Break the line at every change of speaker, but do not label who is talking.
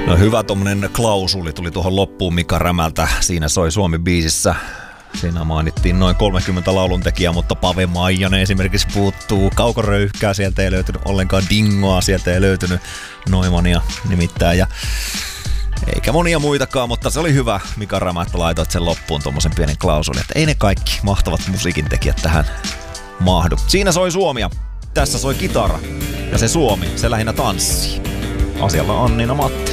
No hyvä tommonen klausuli tuli tuohon loppuun Mika Rämältä. Siinä soi Suomi-biisissä. Siinä mainittiin noin 30 lauluntekijää, mutta Pave Maijanen esimerkiksi puuttuu. Kaukoröyhkää sieltä ei löytynyt ollenkaan, Dingoa sieltä ei löytynyt, Noimania nimittäin. Ja eikä monia muitakaan, mutta se oli hyvä Mika Rämä, että laitoit sen loppuun tommosen pienen klausulin. Että ei ne kaikki mahtavat musiikintekijät tähän mahdu. Siinä soi Suomia, tässä soi kitara ja se Suomi, se lähinnä tanssii. Asialla Annina Matti.